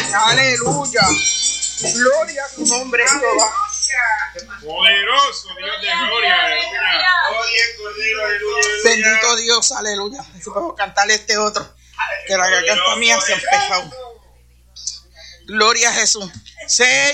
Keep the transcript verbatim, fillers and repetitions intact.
Aleluya. Gloria a tu nombre, Jehová. Poderoso Dios de gloria, aleluya. Bendito Dios, aleluya. Si puedo cantarle este otro, que la garganta mía se ha empezado. Gloria a Jesús.